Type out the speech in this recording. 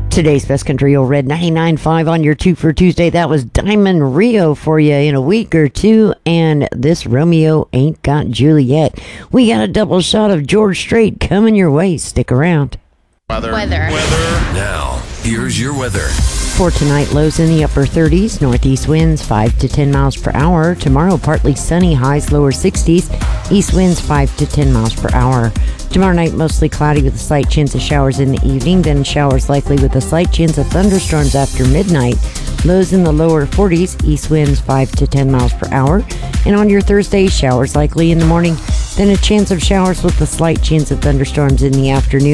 Today's Best Country Old Red 99.5 on your 2 for Tuesday. That was Diamond Rio for you in a week or two. And this Romeo Ain't Got Juliet. We got a double shot of George Strait coming your way. Stick around. Weather. Now, here's your weather. For tonight, lows in the upper 30s, northeast winds 5 to 10 miles per hour. Tomorrow, partly sunny, highs lower 60s, east winds 5 to 10 miles per hour. Tomorrow night, mostly cloudy with a slight chance of showers in the evening, then showers likely with a slight chance of thunderstorms after midnight. Lows in the lower 40s, east winds 5 to 10 miles per hour. And on your Thursday, showers likely in the morning, then a chance of showers with a slight chance of thunderstorms in the afternoon.